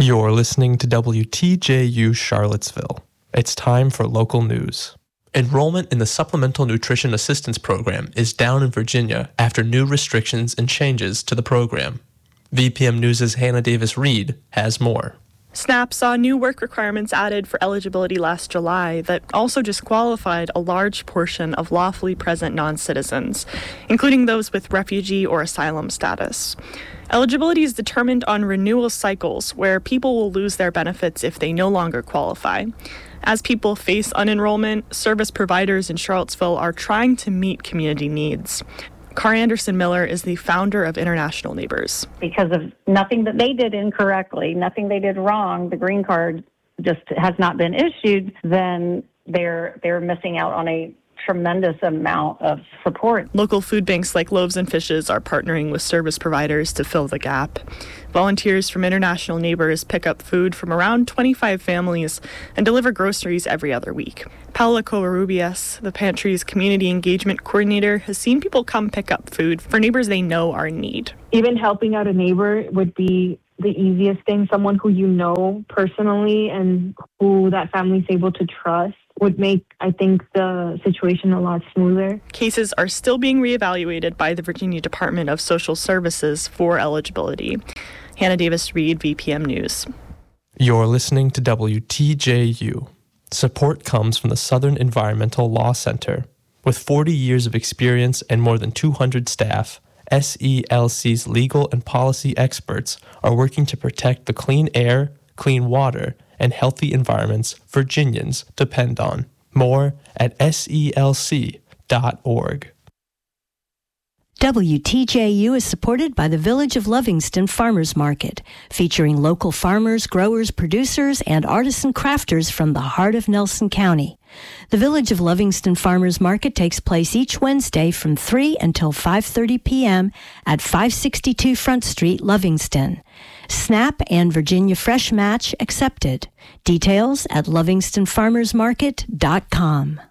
You're listening to WTJU Charlottesville. It's time for local news. Enrollment in the Supplemental Nutrition Assistance Program is down in Virginia after new restrictions and changes to the program. VPM News' Hannah Davis Reed has more. SNAP saw new work requirements added for eligibility last July that also disqualified a large portion of lawfully present non-citizens, including those with refugee or asylum status. Eligibility is determined on renewal cycles, where people will lose their benefits if they no longer qualify. As people face unenrollment, service providers in Charlottesville are trying to meet community needs. Car Anderson Miller is the founder of International Neighbors. Because of nothing that they did incorrectly, nothing they did wrong, the green card just has not been issued, then they're missing out on a tremendous amount of support. Local food banks like Loaves and Fishes are partnering with service providers to fill the gap. Volunteers from International Neighbors pick up food from around 25 families and deliver groceries every other week. Paula Covarrubias, the pantry's community engagement coordinator, has seen people come pick up food for neighbors they know are in need. Even helping out a neighbor would be the easiest thing. Someone who you know personally and who that family's able to trust would make, I think, the situation a lot smoother. Cases are still being reevaluated by the Virginia Department of Social Services for eligibility. Hannah Davis Reed, VPM News. You're listening to WTJU. Support comes from the Southern Environmental Law Center. With 40 years of experience and more than 200 staff, SELC's legal and policy experts are working to protect the clean air, clean water, and healthy environments Virginians depend on. More at selc.org. WTJU is supported by the Village of Lovingston Farmers Market, featuring local farmers, growers, producers, and artisan crafters from the heart of Nelson County. The Village of Lovingston Farmers Market takes place each Wednesday from 3 until 5:30 p.m. at 562 Front Street, Lovingston. SNAP and Virginia Fresh Match accepted. Details at lovingstonfarmersmarket.com.